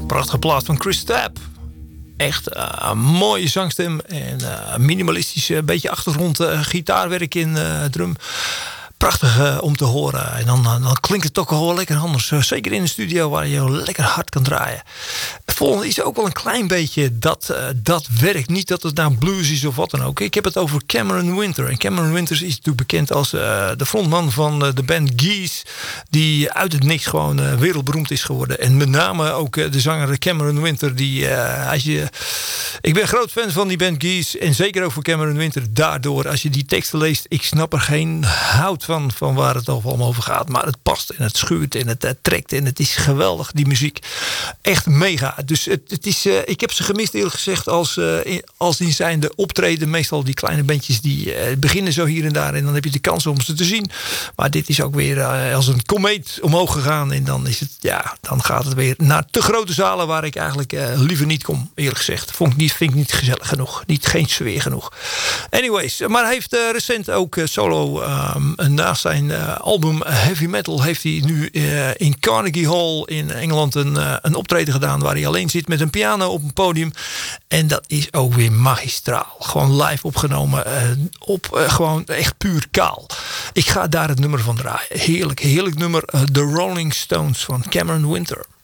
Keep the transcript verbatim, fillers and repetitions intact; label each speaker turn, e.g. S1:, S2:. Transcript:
S1: Prachtige plaat van Chris Tapp. Echt uh, een mooie zangstem en uh, minimalistisch, een beetje achtergrond uh, gitaarwerk in uh, drum. Prachtig uh, om te horen. En dan, uh, dan klinkt het toch wel lekker anders. Uh, zeker in de studio waar je lekker hard kan draaien. Het volgende is ook wel een klein beetje dat, uh, dat werkt. Niet dat het nou blues is of wat dan ook. Ik heb het over Cameron Winter. En Cameron Winter is natuurlijk bekend als uh, de frontman van uh, de band Geese. Die uit het niks gewoon uh, wereldberoemd is geworden. En met name ook uh, de zanger Cameron Winter. Die, uh, als je, ik ben groot fan van die band Geese. En zeker ook voor Cameron Winter. Daardoor, als je die teksten leest, ik snap er geen hout van, van waar het allemaal over gaat. Maar het past en het schuurt en het uh, trekt. En het is geweldig, die muziek. Echt mega. Dus het, het is, uh, ik heb ze gemist eerlijk gezegd als, uh, in, als in zijn de optreden. Meestal die kleine bandjes die uh, beginnen zo hier en daar. En dan heb je de kans om ze te zien. Maar dit is ook weer uh, als een komeet omhoog gegaan. En dan is het, ja, dan gaat het weer naar te grote zalen waar ik eigenlijk uh, liever niet kom. Eerlijk gezegd. Vond ik niet, vind ik niet gezellig genoeg. Niet, geen sfeer genoeg. Anyways, maar hij heeft uh, recent ook uh, solo um, een naast zijn uh, album Heavy Metal heeft hij nu uh, in Carnegie Hall in Engeland een, uh, een optreden gedaan waar hij alleen zit met een piano op een podium. En dat is ook weer magistraal. Gewoon live opgenomen. Uh, op uh, gewoon echt puur kaal. Ik ga daar het nummer van draaien. Heerlijk, heerlijk nummer. Uh, The Rolling Stones van Cameron Winter.